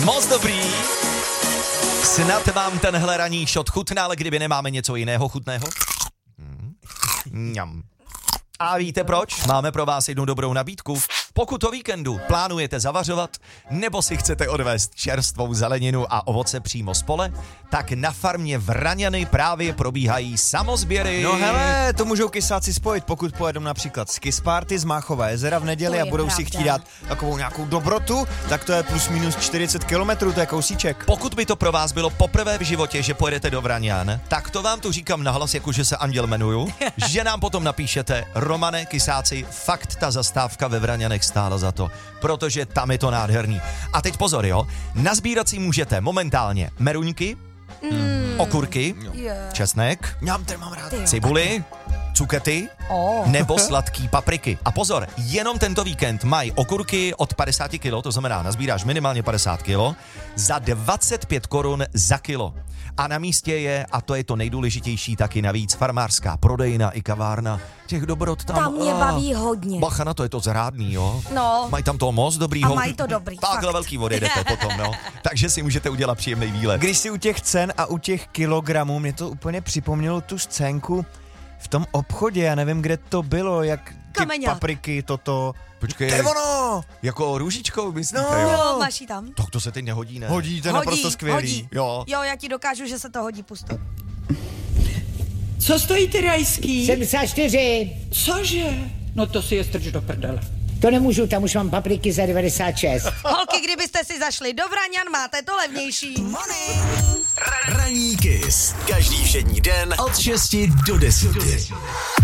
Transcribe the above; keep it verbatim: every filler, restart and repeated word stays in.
Moc dobrý. Snad vám tenhle ranní šot chutnal, kdyby nemáme něco jiného chutného. Mňam. A víte proč? Máme pro vás jednu dobrou nabídku. Pokud o víkendu plánujete zavařovat, nebo si chcete odvést čerstvou zeleninu a ovoce přímo z pole, tak na farmě Vraňany právě probíhají samozběry. No hele, to můžou kysáci spojit, pokud pojedou například z Kiss Party z Máchova jezera v neděli a budou pravda. si chtít dát takovou nějakou dobrotu, tak to je plus minus čtyřicet kilometrů, to je kousíček. Pokud by to pro vás bylo poprvé v životě, že pojedete do Vraňan, tak to vám tu říkám nahlas, jakože se Anděl jmenuju, že nám potom napíšete: Romane, kysáci, fakt ta zastávka ve Vraňanech stála za to, protože tam je to nádherný. A teď pozor, jo, nazbírat si můžete momentálně meruňky, mm. okurky, yeah. česnek, Mňam, mám rád. cibuli, cukety oh. nebo sladký papriky. A pozor, jenom tento víkend mají okurky od padesát kilo, to znamená, nazbíráš minimálně padesát kilo, za dvacet pět korun za kilo. A na místě je, a to je to nejdůležitější, taky navíc farmářská prodejna i kavárna. Těch dobrot tam... Tam mě a, baví hodně. Bacha na to, je to zrádný, jo? No. Mají tam toho moc dobrýho. A mají to dobrý, Takhle fakt. velký vody jdete potom, no. Takže si můžete udělat příjemný výlet. Když si u těch cen a u těch kilogramů, mě to úplně připomnělo tu scénku v tom obchodě, já nevím, kde to bylo, jak ty Kameňák. papriky, toto... Počkej, to je ono! Jako růžičkou myslíte, No. jo? Jo, máš ji tam. Tak to se teď nehodí, ne? Hodí, to je Hodí, naprosto skvělý. hodí. Jo. Jo, já ti dokážu, že se to hodí, pusto. Co stojí ty rajský? sedmdesát čtyři. Cože? No to si je strč do prdele. To nemůžu, tam už mám papriky za devadesát šest. Holky, kdybyste si zašli do Vraňan, máte to levnější. Ranní Kiss. Každý všední den od šesti do deseti.